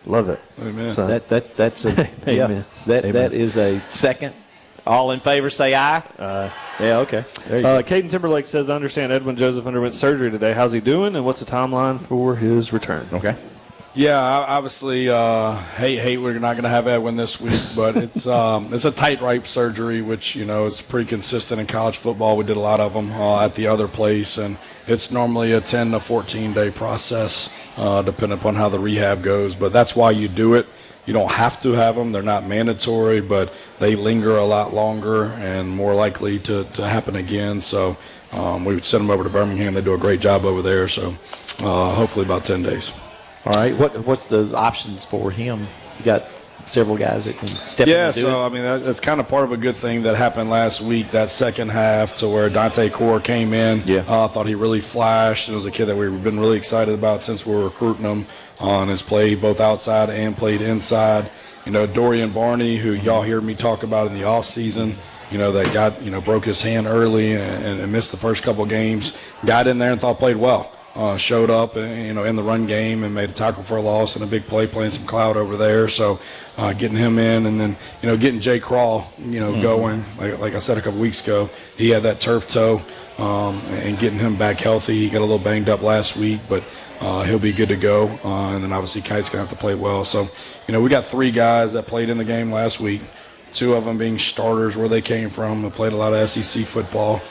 Love it. Amen. So that's a Amen. that is a second. All in favor, say aye. Yeah, okay. There you go. Caden Timberlake says, I understand Edwin Joseph underwent surgery today. How's he doing, and what's the timeline for his return? Okay. Yeah, obviously, hate we're not going to have Edwin this week, but it's a tight right surgery, which is pretty consistent in college football. We did a lot of them at the other place, and it's normally a 10 to 14 day process, depending upon how the rehab goes. But that's why you do it. You don't have to have them; they're not mandatory, but they linger a lot longer and more likely to happen again. So we would send them over to Birmingham. They do a great job over there. So hopefully about 10 days. All right. What's the options for him? You got several guys that can step in and do it. I mean, that's kind of part of a good thing that happened last week, that second half, to where Dante Core came in. Yeah. Thought he really flashed. It was a kid that we've been really excited about since we were recruiting him. And has played both outside and played inside. Dorian Barney, who y'all hear me talk about in the offseason, that got, broke his hand early and missed the first couple games, got in there and thought played well. Showed up, in the run game and made a tackle for a loss and a big play, playing some cloud over there. So getting him in, and then, getting Jay Crawl, going. Like I said a couple weeks ago, he had that turf toe, and getting him back healthy. He got a little banged up last week, but he'll be good to go. And then obviously Kite's going to have to play well. So, we got 3 guys that played in the game last week, 2 of them being starters where they came from. They played a lot of SEC football.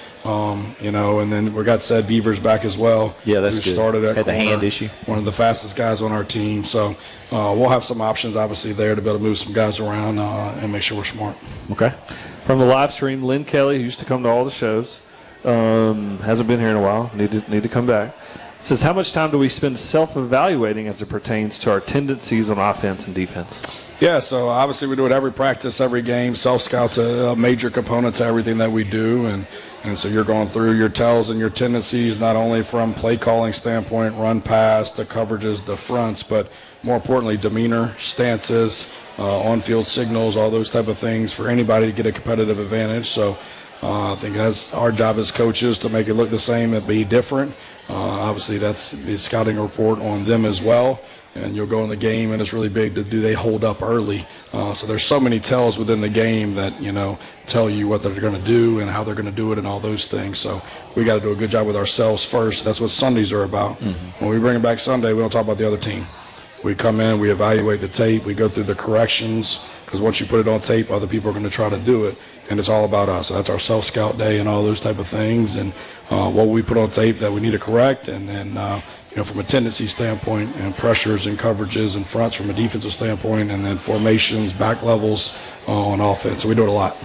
And then we got Ced Beavers back as well. Yeah, that's who good. Started at had the corner, hand issue. one of the fastest guys on our team. So we'll have some options, obviously, there to be able to move some guys around and make sure we're smart. Okay. From the live stream, Lynn Kelly, who used to come to all the shows, hasn't been here in a while, need to come back, says, how much time do we spend self-evaluating as it pertains to our tendencies on offense and defense? Yeah, so obviously we do it every practice, every game. Self-scout's a major component to everything that we do, and so you're going through your tells and your tendencies, not only from play calling standpoint, run pass, the coverages, the fronts, but more importantly, demeanor, stances, on-field signals, all those type of things for anybody to get a competitive advantage. So I think that's our job as coaches, to make it look the same and be different. Obviously, that's the scouting report on them as well. And you'll go in the game, and it's really big to do they hold up early. So there's so many tells within the game that, tell you what they're going to do and how they're going to do it and all those things. So we got to do a good job with ourselves first. That's what Sundays are about. Mm-hmm. When we bring it back Sunday, we don't talk about the other team. We come in, we evaluate the tape, we go through the corrections, because once you put it on tape, other people are going to try to do it, and it's all about us. So that's our self-scout day and all those type of things, and what we put on tape that we need to correct, and then from a tendency standpoint, and pressures and coverages and fronts from a defensive standpoint, and then formations, back levels on offense. So we do it a lot.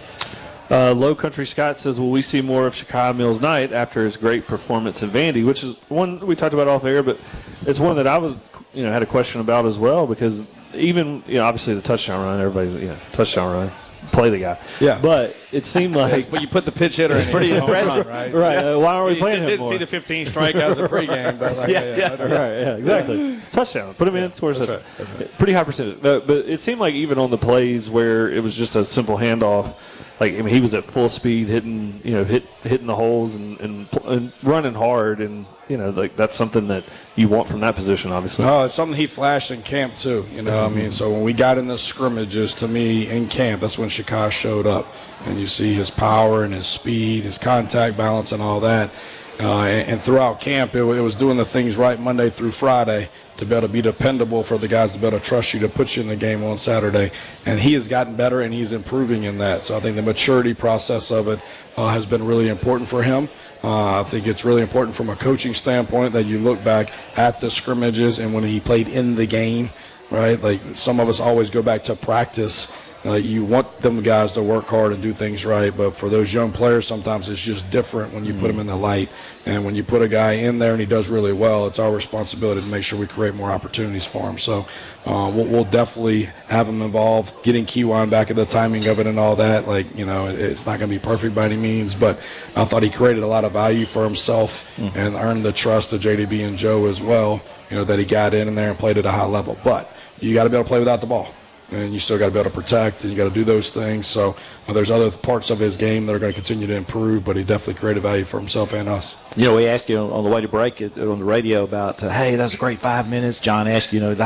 Low Country Scott says, will we see more of Shakai Mills Knight after his great performance in Vandy, which is one we talked about off air, but it's one that I was, had a question about as well, because even, obviously the touchdown run, everybody's, touchdown run, play the guy. Yeah. But it seemed like. But you put the pitch hitter in. Pretty impressive. Right. Right. Why aren't we playing him didn't more? see the 15 strikeouts in pregame. But Right, yeah, exactly. It's a touchdown. Put him in, scores That's a right. pretty high percentage. But it seemed like even on the plays where it was just a simple handoff, he was at full speed, hitting the holes and running hard, and that's something that you want from that position, obviously. No, it's something he flashed in camp too. So when we got in the scrimmages, to me in camp, that's when Shakai showed up, and you see his power and his speed, his contact balance, and all that. And throughout camp, it was doing the things right Monday through Friday to be able to be dependable for the guys to be able to trust you to put you in the game on Saturday. And he has gotten better, and he's improving in that. So I think the maturity process of it has been really important for him. I think it's really important from a coaching standpoint that you look back at the scrimmages and when he played in the game, right? Like some of us always go back to practice. You want them guys to work hard and do things right, but for those young players, sometimes it's just different when you put them in the light. And when you put a guy in there and he does really well, it's our responsibility to make sure we create more opportunities for him. So we'll definitely have him involved, getting Kiwan back at the timing of it and all that. It's not going to be perfect by any means, but I thought he created a lot of value for himself and earned the trust of JDB and Joe as well, that he got in there and played at a high level. But you got to be able to play without the ball. And you still got to be able to protect, and you got to do those things. So there's other parts of his game that are going to continue to improve, but he definitely created value for himself and us. We asked you on the way to break it on the radio about, hey, that's a great 5 minutes. John asked,